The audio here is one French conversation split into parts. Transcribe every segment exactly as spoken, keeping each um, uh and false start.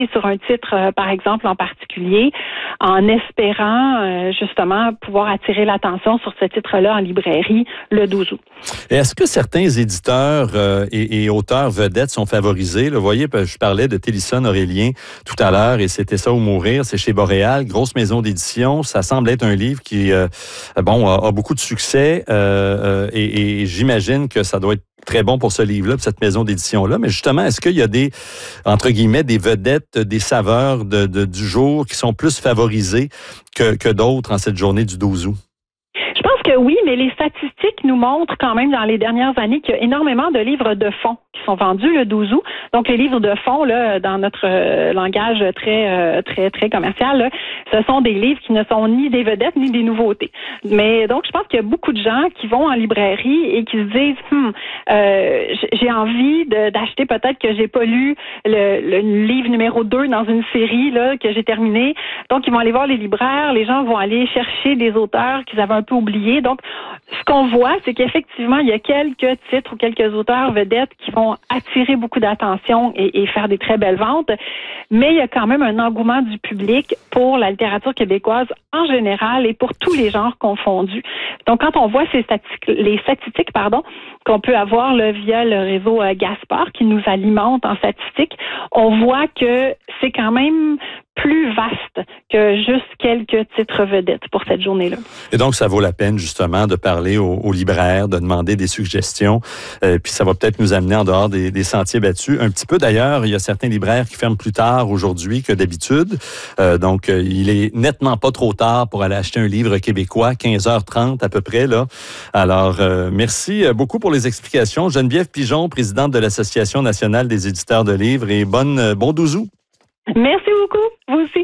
sur un titre, euh, par exemple, en particulier, en espérant euh, justement pouvoir attirer l'attention sur ce titre-là en librairie le douze août. Et est-ce que certains éditeurs euh, et, et auteurs vedettes sont favorisés? Là, vous voyez, je parlais de Télisson Aurélien tout à l'heure et c'était ça ou mourir, c'est chez Boréal, grosse maison d'édition. Ça semble être un livre qui euh, bon, a, a beaucoup de succès euh, euh, et, et j'imagine que ça doit être très bon pour ce livre-là, pour cette maison d'édition-là. Mais justement, est-ce qu'il y a des, entre guillemets, des vedettes, des saveurs de, de, du jour qui sont plus favorisées que, que d'autres en cette journée du douze août? Je pense que oui, mais les statistiques nous montrent quand même dans les dernières années qu'il y a énormément de livres de fond qui sont vendus le douze août. Donc, les livres de fond, là, dans notre euh, langage très, euh, très, très commercial, là, ce sont des livres qui ne sont ni des vedettes ni des nouveautés. Mais donc, je pense qu'il y a beaucoup de gens qui vont en librairie et qui se disent, hum, euh, j'ai envie de, d'acheter peut-être que j'ai pas lu le, le livre numéro deux dans une série là que j'ai terminée. Donc, ils vont aller voir les libraires. Les gens vont aller chercher des auteurs qu'ils avaient un peu oubliés. Donc, ce qu'on voit, c'est qu'effectivement, il y a quelques titres ou quelques auteurs vedettes qui vont attirer beaucoup d'attention et, et faire des très belles ventes, mais il y a quand même un engouement du public pour la littérature québécoise en général et pour tous les genres confondus. Donc, quand on voit ces statistiques, les statistiques, pardon, qu'on peut avoir là, via le réseau euh, Gaspard qui nous alimente en statistiques, on voit que c'est quand même plus vaste que juste quelques titres vedettes pour cette journée-là. Et donc, ça vaut la peine, justement, de parler aux, aux libraires, de demander des suggestions, euh, puis ça va peut-être nous amener en dehors des, des sentiers battus. Un petit peu, d'ailleurs, il y a certains libraires qui ferment plus tard aujourd'hui que d'habitude. Euh, donc, euh, il est nettement pas trop tard pour aller acheter un livre québécois, quinze heures trente à peu près, là. Alors, euh, merci beaucoup pour les explications. Geneviève Pigeon, présidente de l'Association nationale des éditeurs de livres, et bonne, bon douze août. Merci beaucoup, vous aussi.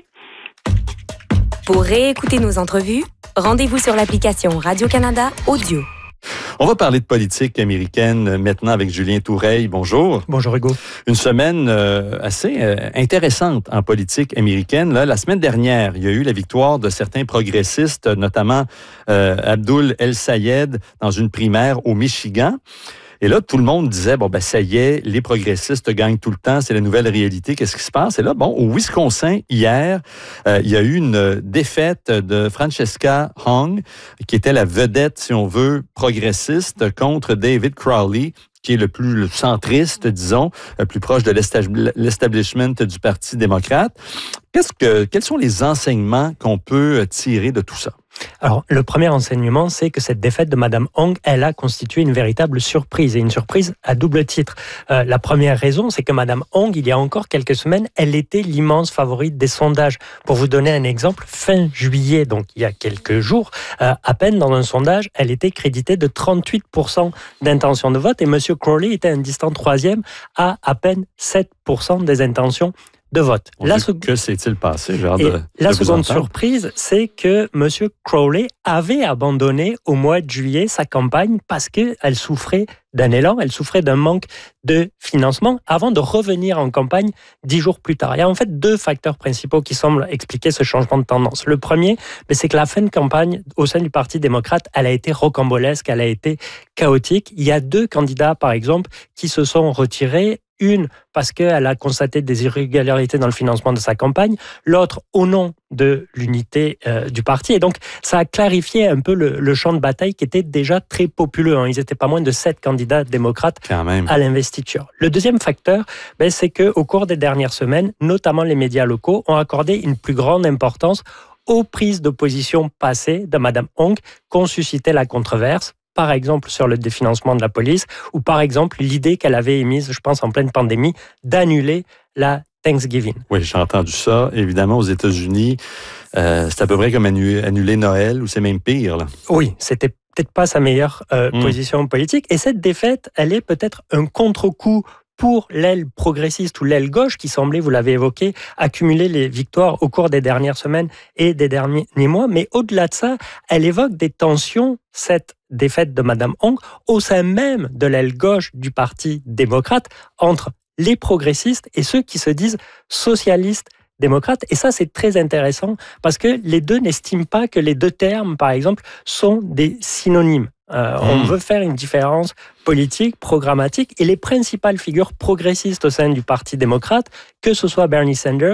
Pour réécouter nos entrevues, rendez-vous sur l'application Radio-Canada Audio. On va parler de politique américaine maintenant avec Julien Toureille. Bonjour. Bonjour Hugo. Une semaine euh, assez euh, intéressante en politique américaine. Là, la semaine dernière, il y a eu la victoire de certains progressistes, notamment euh, Abdul El-Sayed dans une primaire au Michigan. Et là, tout le monde disait, bon, ben ça y est, les progressistes gagnent tout le temps, c'est la nouvelle réalité, qu'est-ce qui se passe? Et là, bon, au Wisconsin, hier, euh, il y a eu une défaite de Francesca Hong, qui était la vedette, si on veut, progressiste, contre David Crowley, qui est le plus le centriste, disons, le plus proche de l'establishment du Parti démocrate. Qu'est-ce que, quels sont les enseignements qu'on peut tirer de tout ça? Alors, le premier enseignement, c'est que cette défaite de Mme Hong, elle a constitué une véritable surprise, et une surprise à double titre. Euh, la première raison, c'est que Mme Hong, il y a encore quelques semaines, elle était l'immense favorite des sondages. Pour vous donner un exemple, fin juillet, donc il y a quelques jours, euh, à peine dans un sondage, elle était créditée de trente-huit pour cent d'intention de vote, et M. Crowley était un distant troisième à à peine sept pour cent des intentions de vote. La sec... Que s'est-il passé? J'ai hâte de, la de seconde surprise, c'est que M. Crowley avait abandonné au mois de juillet sa campagne parce qu'elle souffrait d'un élan, elle souffrait d'un manque de financement avant de revenir en campagne dix jours plus tard. Il y a en fait deux facteurs principaux qui semblent expliquer ce changement de tendance. Le premier, c'est que la fin de campagne au sein du Parti démocrate, elle a été rocambolesque, elle a été chaotique. Il y a deux candidats, par exemple, qui se sont retirés. Une, parce qu'elle a constaté des irrégularités dans le financement de sa campagne. L'autre, au nom de l'unité euh, du parti. Et donc, ça a clarifié un peu le, le champ de bataille qui était déjà très populeux. Hein. Ils étaient pas moins de sept candidats démocrates Quand même. à l'investiture. Le deuxième facteur, ben, c'est qu'au cours des dernières semaines, notamment les médias locaux ont accordé une plus grande importance aux prises d'opposition passées de Mme Hong qu'ont suscité la controverse. Par exemple sur le définancement de la police, ou par exemple l'idée qu'elle avait émise, je pense en pleine pandémie, d'annuler la Thanksgiving. Oui, j'ai entendu ça. Évidemment, aux États-Unis, euh, c'est à peu près comme annuler, annuler Noël, ou c'est même pire, là. Oui, c'était peut-être pas sa meilleure euh, mmh. position politique. Et cette défaite, elle est peut-être un contre-coup pour l'aile progressiste ou l'aile gauche qui semblait, vous l'avez évoqué, accumuler les victoires au cours des dernières semaines et des derniers mois. Mais au-delà de ça, elle évoque des tensions, cette défaite de Mme Hong, au sein même de l'aile gauche du Parti démocrate, entre les progressistes et ceux qui se disent socialistes démocrates. Et ça, c'est très intéressant parce que les deux n'estiment pas que les deux termes, par exemple, sont des synonymes. Euh, mmh. On veut faire une différence politique, programmatique, et les principales figures progressistes au sein du Parti démocrate, que ce soit Bernie Sanders,